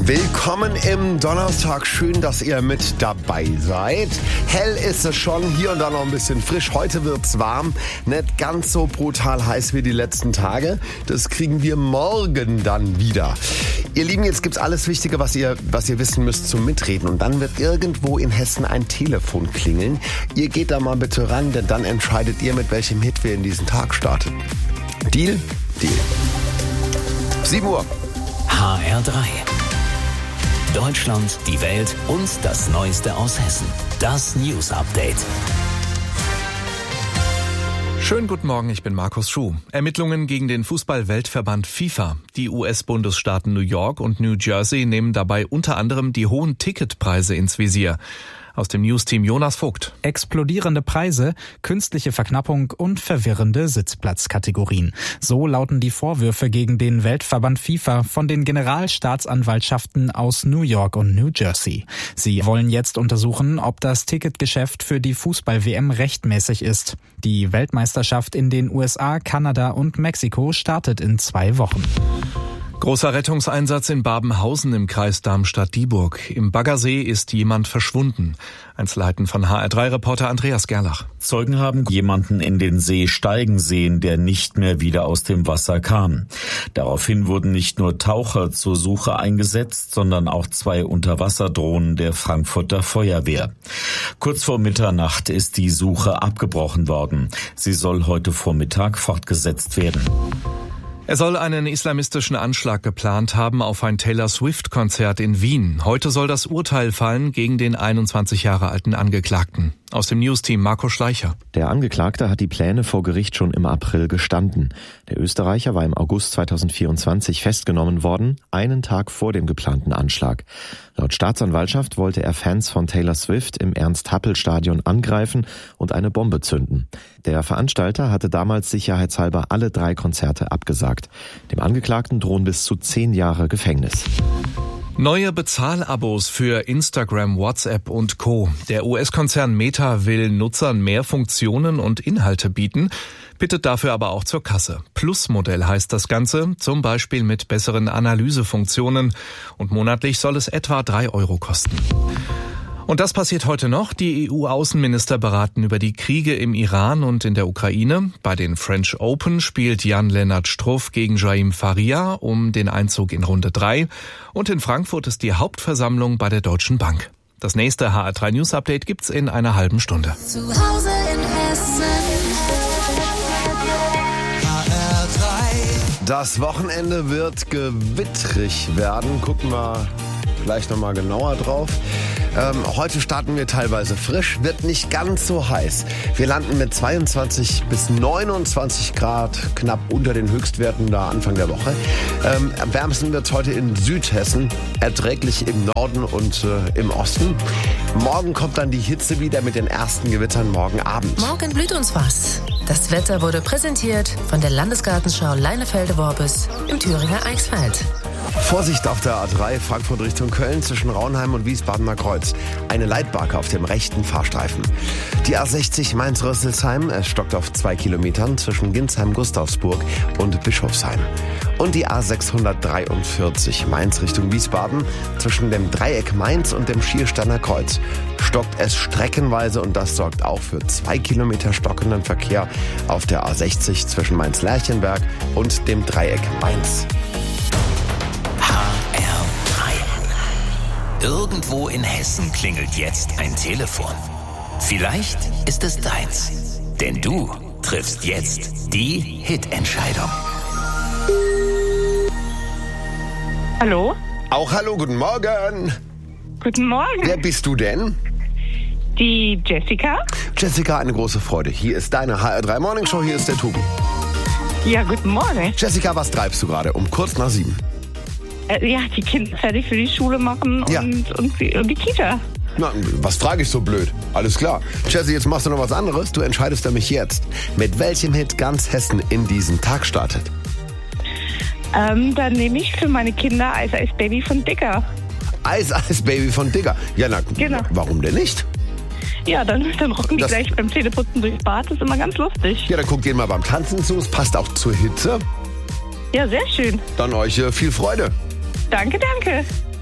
Willkommen im Donnerstag. Schön, dass ihr mit dabei seid. Hell ist es schon, hier und da noch ein bisschen frisch. Heute wird's warm, nicht ganz so brutal heiß wie die letzten Tage. Das kriegen wir morgen dann wieder. Ihr Lieben, jetzt gibt's alles Wichtige, was ihr wissen müsst zum Mitreden. Und dann wird irgendwo in Hessen ein Telefon klingeln. Ihr geht da mal bitte ran, denn dann entscheidet ihr, mit welchem Hit wir in diesen Tag starten. Deal? Deal. 7 Uhr. HR3. Deutschland, die Welt und das Neueste aus Hessen. Das News Update. Schönen guten Morgen, ich bin Markus Schuh. Ermittlungen gegen den Fußball-Weltverband FIFA. Die US-Bundesstaaten New York und New Jersey nehmen dabei unter anderem die hohen Ticketpreise ins Visier. Aus dem News-Team Jonas Vogt. Explodierende Preise, künstliche Verknappung und verwirrende Sitzplatzkategorien. So lauten die Vorwürfe gegen den Weltverband FIFA von den Generalstaatsanwaltschaften aus New York und New Jersey. Sie wollen jetzt untersuchen, ob das Ticketgeschäft für die Fußball-WM rechtmäßig ist. Die Weltmeisterschaft in den USA, Kanada und Mexiko startet in 2 Wochen. Großer Rettungseinsatz in Babenhausen im Kreis Darmstadt-Dieburg. Im Baggersee ist jemand verschwunden. Einzelheiten von HR3-Reporter Andreas Gerlach. Zeugen haben jemanden in den See steigen sehen, der nicht mehr wieder aus dem Wasser kam. Daraufhin wurden nicht nur Taucher zur Suche eingesetzt, sondern auch 2 Unterwasserdrohnen der Frankfurter Feuerwehr. Kurz vor Mitternacht ist die Suche abgebrochen worden. Sie soll heute Vormittag fortgesetzt werden. Er soll einen islamistischen Anschlag geplant haben auf ein Taylor-Swift-Konzert in Wien. Heute soll das Urteil fallen gegen den 21 Jahre alten Angeklagten. Aus dem News-Team Marco Schleicher. Der Angeklagte hat die Pläne vor Gericht schon im April gestanden. Der Österreicher war im August 2024 festgenommen worden, einen Tag vor dem geplanten Anschlag. Laut Staatsanwaltschaft wollte er Fans von Taylor Swift im Ernst-Happel-Stadion angreifen und eine Bombe zünden. Der Veranstalter hatte damals sicherheitshalber alle 3 Konzerte abgesagt. Dem Angeklagten drohen bis zu 10 Jahre Gefängnis. Neue Bezahlabos für Instagram, WhatsApp und Co. Der US-Konzern Meta will Nutzern mehr Funktionen und Inhalte bieten, bittet dafür aber auch zur Kasse. Plus-Modell heißt das Ganze, zum Beispiel mit besseren Analysefunktionen. Und monatlich soll es etwa 3 € kosten. Und das passiert heute noch. Die EU-Außenminister beraten über die Kriege im Iran und in der Ukraine. Bei den French Open spielt Jan-Lennart Struff gegen Jaime Faria um den Einzug in Runde 3. Und in Frankfurt ist die Hauptversammlung bei der Deutschen Bank. Das nächste HR3 News Update gibt's in einer halben Stunde. Zu Hause in Hessen. HR3. Das Wochenende wird gewittrig werden. Gucken wir gleich nochmal genauer drauf. Heute starten wir teilweise frisch, wird nicht ganz so heiß. Wir landen mit 22 bis 29 Grad, knapp unter den Höchstwerten da Anfang der Woche. Am wärmsten wird es heute in Südhessen, erträglich im Norden und im Osten. Morgen kommt dann die Hitze wieder mit den ersten Gewittern morgen Abend. Morgen blüht uns was. Das Wetter wurde präsentiert von der Landesgartenschau Leinefelde-Worbis im Thüringer Eichsfeld. Vorsicht auf der A3 Frankfurt Richtung Köln zwischen Raunheim und Wiesbadener Kreuz. Eine Leitbarke auf dem rechten Fahrstreifen. Die A60 Mainz-Rüsselsheim, es stockt auf 2 Kilometern zwischen Ginsheim-Gustavsburg und Bischofsheim. Und die A643 Mainz Richtung Wiesbaden zwischen dem Dreieck Mainz und dem Schiersteiner Kreuz. Stockt es streckenweise und das sorgt auch für 2 Kilometer stockenden Verkehr auf der A60 zwischen Mainz-Lerchenberg und dem Dreieck Mainz. Irgendwo in Hessen klingelt jetzt ein Telefon. Vielleicht ist es deins. Denn du triffst jetzt die Hitentscheidung. Hallo? Auch hallo, guten Morgen. Guten Morgen. Wer bist du denn? Die Jessica. Jessica, eine große Freude. Hier ist deine HR3 Morning Show, hier ist der Tobi. Ja, guten Morgen. Jessica, was treibst du gerade? Um kurz nach 7. Ja, die Kinder fertig für die Schule machen Ja. und die Kita. Na, was frage ich so blöd? Alles klar. Jessie, jetzt machst du noch was anderes. Du entscheidest nämlich jetzt, mit welchem Hit ganz Hessen in diesen Tag startet. Dann nehme ich für meine Kinder Eis Eis Baby von Dicker. Eis Eis Baby von Digger. Ja, na, Genau. Warum denn nicht? Ja, dann rocken die Das- gleich beim Zähneputzen durchs Bad. Das ist immer ganz lustig. Ja, dann guckt ihr mal beim Tanzen zu. Es passt auch zur Hitze. Ja, sehr schön. Dann euch viel Freude. Danke, danke.